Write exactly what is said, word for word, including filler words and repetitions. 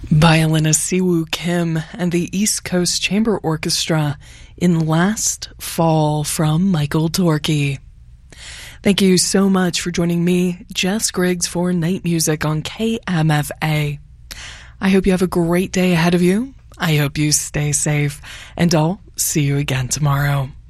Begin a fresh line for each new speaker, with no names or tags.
Violinist Siwoo Kim and the East Coast Chamber Orchestra in Last Fall from Michael Torke. Thank you so much for joining me, Jess Griggs, for Night Music on K M F A. I hope you have a great day ahead of you. I hope you stay safe, and I'll see you again tomorrow.